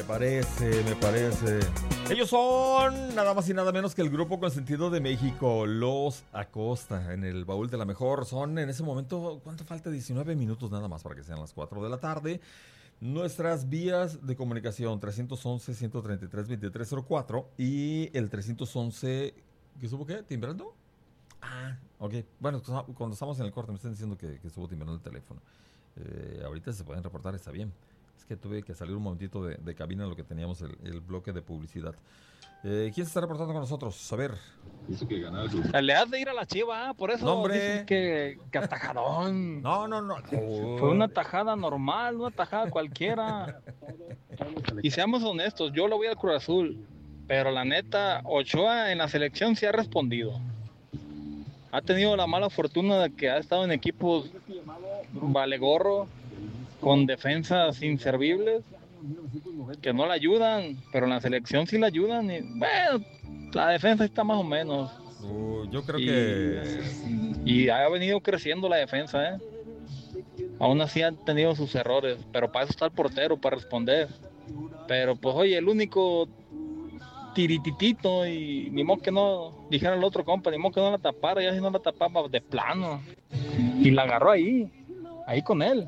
Me parece. Ellos son nada más y nada menos que el grupo consentido de México, Los Acosta, en el baúl de la mejor. Son en ese momento, ¿cuánto falta? 19 minutos nada más para que sean las 4 de la tarde. Nuestras vías de comunicación, 311-133-2304 y el 311, ¿qué estuvo qué? ¿Timbrando? Ah, ok. Bueno, cuando estamos en el corte me están diciendo que estuvo timbrando el teléfono. Ahorita se pueden reportar, está bien. Es que tuve que salir un momentito de cabina, lo que teníamos el bloque de publicidad. ¿Quién se está reportando con nosotros? A ver. Le has de ir a la Chiva, por eso no, dicen que atajadón. No. Fue una tajada normal, una tajada cualquiera. Y seamos honestos, yo lo voy al Cruz Azul, pero la neta, Ochoa en la selección sí ha respondido. Ha tenido la mala fortuna de que ha estado en equipos valegorro, con defensas inservibles, que no la ayudan, pero en la selección sí la ayudan. Y, bueno, la defensa está más o menos. Yo creo que... Y ha venido creciendo la defensa, ¿eh? Aún así han tenido sus errores, pero para eso está el portero, para responder. Pero pues oye, el único tirititito, y ni modo que no, dijera el otro compa, ni modo que no la tapara, ya si no la tapaba de plano. Y la agarró ahí con él.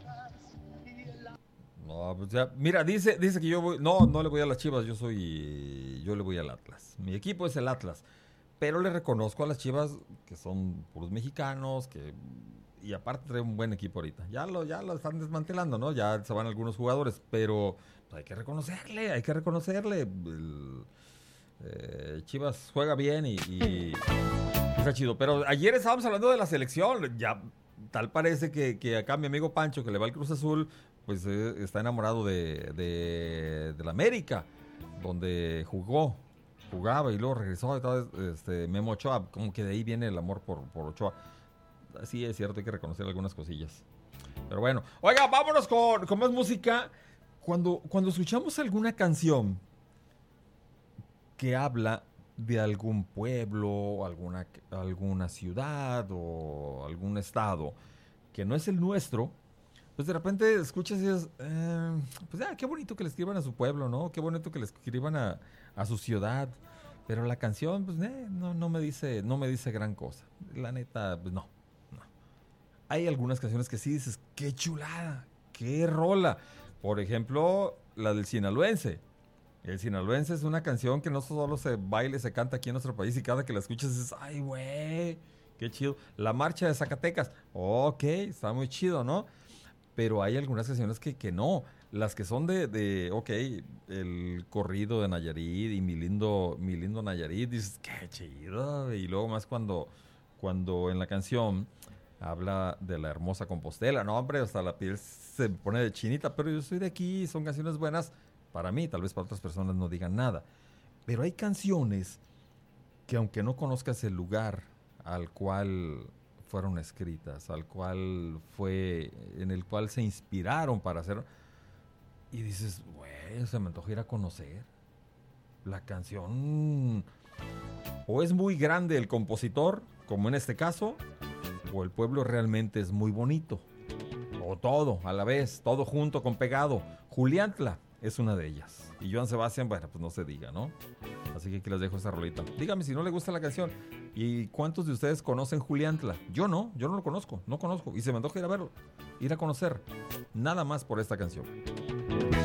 No, pues ya, mira, dice que yo voy, no le voy a las Chivas, yo le voy al Atlas. Mi equipo es el Atlas, pero le reconozco a las Chivas que son puros mexicanos, y aparte trae un buen equipo ahorita. Ya lo están desmantelando, ¿no? Ya se van algunos jugadores, pero pues, hay que reconocerle. Chivas juega bien y está chido. Pero ayer estábamos hablando de la selección, ya tal parece que acá mi amigo Pancho, que le va al Cruz Azul, pues está enamorado de la América, donde jugaba y luego regresó. Memo Ochoa, como que de ahí viene el amor por Ochoa. Sí, es cierto, hay que reconocer algunas cosillas. Pero bueno, oiga, vámonos con más música. Cuando escuchamos alguna canción que habla de algún pueblo, alguna ciudad o algún estado que no es el nuestro, pues de repente escuchas y dices, pues qué bonito que le escriban a su pueblo, ¿no? Qué bonito que le escriban a su ciudad. Pero la canción, pues no me dice gran cosa. La neta, pues no. Hay algunas canciones que sí dices, qué chulada, qué rola. Por ejemplo, la del Sinaloense. El Sinaloense es una canción que no solo se baila y se canta aquí en nuestro país, y cada que la escuchas dices, ay, güey, qué chido. La Marcha de Zacatecas, ok, está muy chido, ¿no? Pero hay algunas canciones que no. Las que son ok, el corrido de Nayarit y mi lindo Nayarit, dices, qué chido. Y luego más cuando en la canción habla de la hermosa Compostela, no, hombre, hasta la piel se pone de chinita, pero yo soy de aquí, son canciones buenas para mí, tal vez para otras personas no digan nada. Pero hay canciones que aunque no conozcas el lugar al cual fueron escritas, en el cual se inspiraron para hacer, y dices, güey, se me antoja ir a conocer. La canción, o es muy grande el compositor, como en este caso, o el pueblo realmente es muy bonito, o todo a la vez, todo junto con pegado. Juliantla es una de ellas, y Joan Sebastián, bueno, pues no se diga, ¿no? Así que aquí les dejo esta rolita. Dígame si no le gusta la canción. ¿Y cuántos de ustedes conocen Juliantla? Yo no lo conozco. Y se me antoja ir a verlo, ir a conocer. Nada más por esta canción.